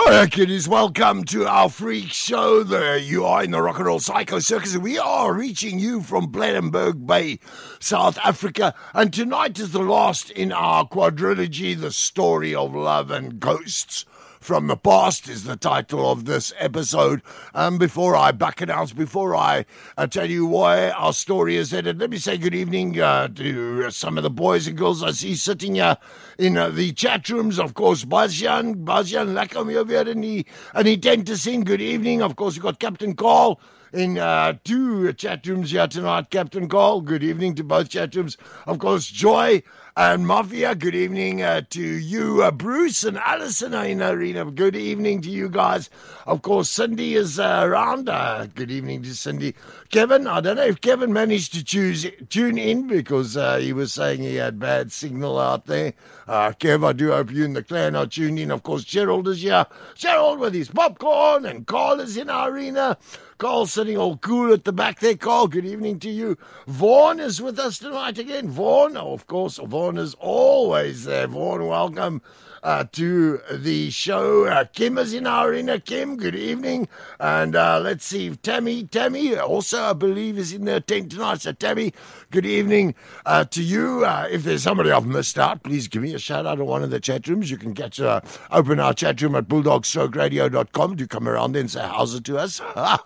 Alright, kiddies, welcome to our freak show. There you are in the Rock and Roll Psycho Circus. We are reaching you from Blankenberg Bay, South Africa. And tonight is the last in our quadrilogy, The Story of Love and Ghosts from the Past is the title of this episode. Before I tell you why our story is headed, let me say good evening to some of the boys and girls I see sitting here in the chat rooms. Of course, Bastian, lekker om jou weer in die tent te sien. Good evening. Of course, you've got Captain Carl in two chat rooms here tonight. Captain Carl, good evening to both chat rooms. Of course, Joy and Mafia, good evening to you. Bruce and Alison are in the arena. Good evening to you guys. Of course, Cindy is around. Good evening to Cindy. Kevin, I don't know if Kevin managed to tune in because he was saying he had bad signal out there. Kev, I do hope you and the clan are tuned in. Of course, Gerald is here. Gerald with his popcorn, and Carl is in our arena. Carl's sitting all cool at the back there. Carl, good evening to you. Vaughn is with us tonight again. Vaughn, of course, Vaughn is always there. Vaughn, welcome to the show. Kim is in our arena. Kim, good evening. And let's see, Tammy also, I believe, is in the tent tonight. So, Tammy, good evening to you. If there's somebody I've missed out, please give me a shout out on one of the chat rooms. You can open our chat room at bulldogstrokeradio.com. Do come around there and say how's it to us.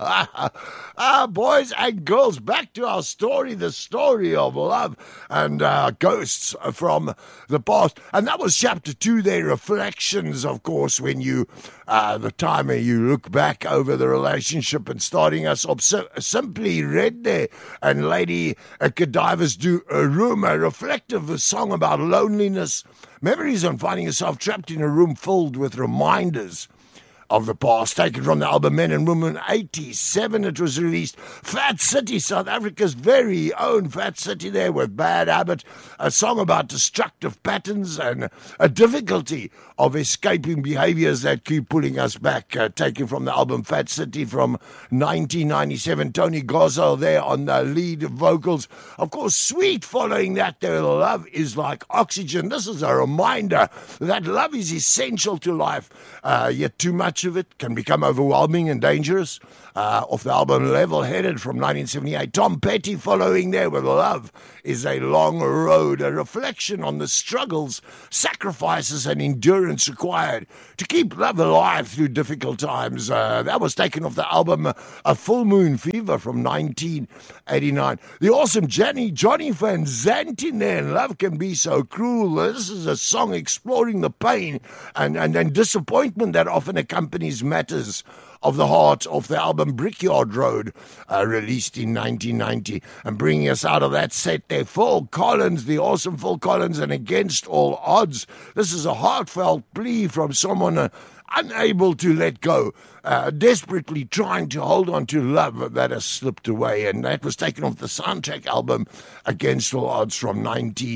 Boys and girls, back to our story, the story of love and ghosts from the past. And that was chapter 2 there, reflections, of course, when you, the time you look back over the relationship and starting us off. Simply read there, and Lady Godiva's Do a Room, a reflective song about loneliness, memories on finding yourself trapped in a room filled with reminders of the past, taken from the album Men and Women 87. It was released. Fat City, South Africa's very own Fat City there with Bad Habit, a song about destructive patterns and a difficulty of escaping behaviors that keep pulling us back, taken from the album Fat City from 1997. Tony Gozzo there on the lead vocals. Of course, Sweet following that there, Love is Like Oxygen. This is a reminder that love is essential to life, yet too much of it can become overwhelming and dangerous. Off the album Level-Headed from 1978. Tom Petty following there with Love is a Long Road, a reflection on the struggles, sacrifices and endurance required to keep love alive through difficult times. That was taken off the album A Full Moon Fever from 1989. The awesome Johnny Van Zandt in there, Love Can Be So Cruel. This is a song exploring the pain and disappointment that often accompanies matters of the heart, of the album Brickyard Road, released in 1990. And bringing us out of that set there, Phil Collins, the awesome Phil Collins, and Against All Odds. This is a heartfelt plea from someone unable to let go, desperately trying to hold on to love that has slipped away. And that was taken off the soundtrack album Against All Odds from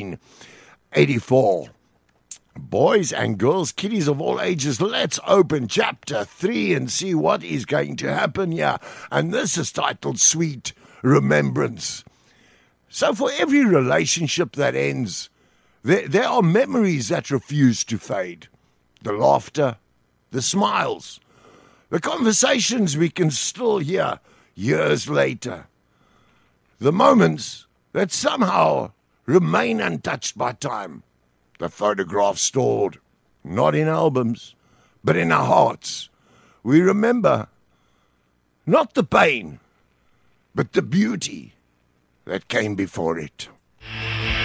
1984. Boys and girls, kiddies of all ages, let's open chapter 3 and see what is going to happen here. And this is titled Sweet Remembrance. So for every relationship that ends, there are memories that refuse to fade. The laughter, the smiles, the conversations we can still hear years later. The moments that somehow remain untouched by time. The photographs stored, not in albums, but in our hearts. We remember not the pain, but the beauty that came before it.